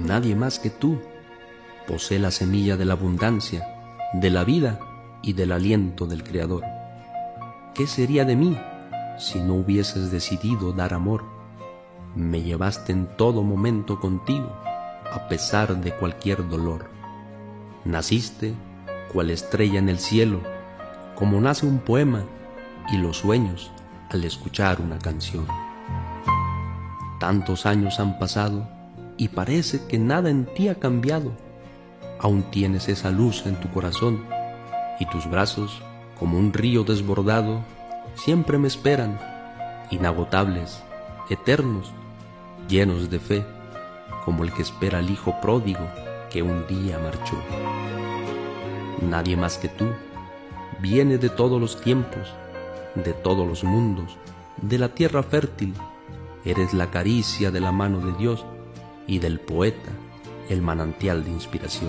Nadie más que tú posee la semilla de la abundancia, de la vida y del aliento del Creador. ¿Qué sería de mí si no hubieses decidido dar amor? Me llevaste en todo momento contigo, a pesar de cualquier dolor. Naciste cual estrella en el cielo, como nace un poema y los sueños al escuchar una canción. Tantos años han pasado y parece que nada en ti ha cambiado. Aún tienes esa luz en tu corazón y tus brazos, como un río desbordado, siempre me esperan, inagotables, eternos, llenos de fe, como el que espera al hijo pródigo que un día marchó. Nadie más que tú viene de todos los tiempos, de todos los mundos, de la tierra fértil. Eres la caricia de la mano de Dios y del poeta el manantial de inspiración.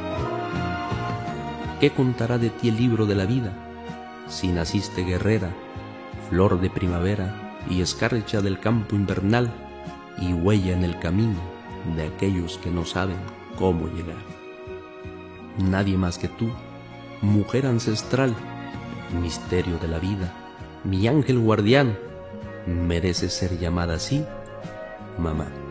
¿Qué contará de ti el libro de la vida, si naciste guerrera, flor de primavera y escarcha del campo invernal y huella en el camino de aquellos que no saben cómo llegar? Nadie más que tú, mujer ancestral, misterio de la vida, mi ángel guardián, merece ser llamada así, mamá.